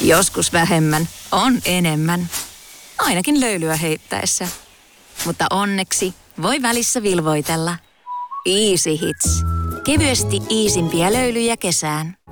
Joskus vähemmän on enemmän. Ainakin löylyä heittäessä. Mutta onneksi voi välissä vilvoitella. Easy Hits. Kevyesti iisimpiä löylyjä kesään.